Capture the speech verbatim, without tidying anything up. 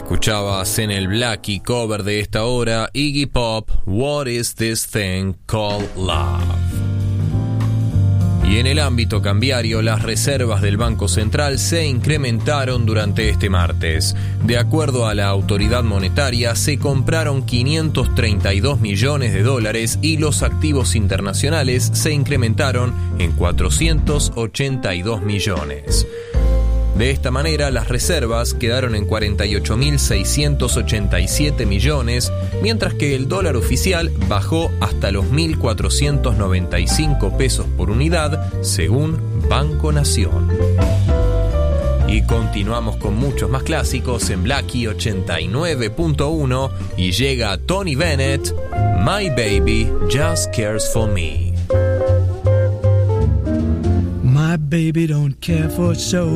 Escuchabas en el Blackie cover de esta hora Iggy Pop, What is this thing called love? Y en el ámbito cambiario, las reservas del Banco Central se incrementaron durante este martes. De acuerdo a la autoridad monetaria, se compraron quinientos treinta y dos millones de dólares y los activos internacionales se incrementaron en cuatrocientos ochenta y dos millones. De esta manera, las reservas quedaron en cuarenta y ocho mil seiscientos ochenta y siete millones, mientras que el dólar oficial bajó hasta los mil cuatrocientos noventa y cinco pesos por unidad, según Banco Nación. Y continuamos con muchos más clásicos en Blackie ochenta y nueve punto uno y llega Tony Bennett, My Baby Just Cares for Me. My baby don't care for show.